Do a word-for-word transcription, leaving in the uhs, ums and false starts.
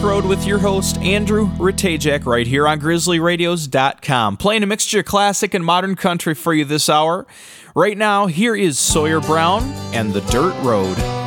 Road with your host, Andrew Ratajak, right here on Grizzly Radios dot com. Playing a mixture of classic and modern country for you this hour. Right now, here is Sawyer Brown and The Dirt Road.